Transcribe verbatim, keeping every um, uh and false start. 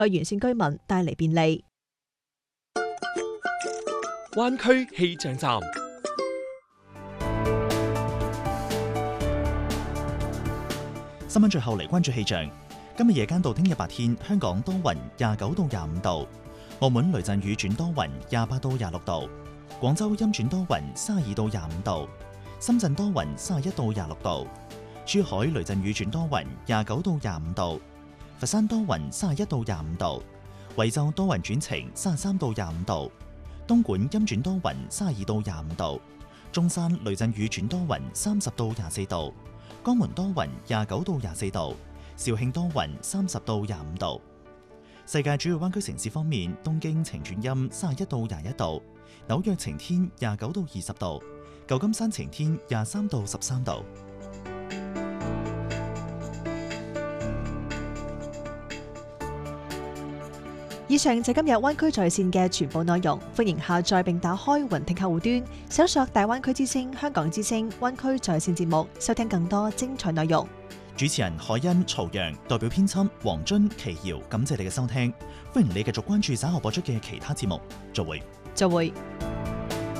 為沿線居民帶嚟便利。 灣區氣象站。 新聞最後嚟關注氣象。今日夜間到聽日白天，香港多雲，廿九到廿五度；澳門雷陣雨轉多雲，廿八到廿六度；廣州陰轉多雲，三十二到廿五度；深圳多雲，三十一到廿六度；珠海雷陣雨轉多雲，廿九到廿五度；佛山多雲，三十一到廿五度；惠州多雲轉晴，三十三到廿五度；東莞陰轉多雲，三十二到廿五度；中山雷陣雨轉多雲，三十到廿四度；江門多雲，廿九到廿四度；肇慶多雲，三十到廿五度。世界主要灣區城市方面，東京晴轉陰，三十一到廿一度；紐約晴天，廿九到二十度；舊金山晴天，廿三到十三度。 以上就今日灣區在線嘅全部內容，歡迎下載並打開雲聽客戶端，搜索大灣區之聲、香港之聲、灣區在線節目，收聽更多精彩內容。 主持人海欣、曹陽，代表編輯黃津、奇瑤，感謝你嘅收聽，歡迎你繼續關注稍後播出嘅其他節目，再會。 再會。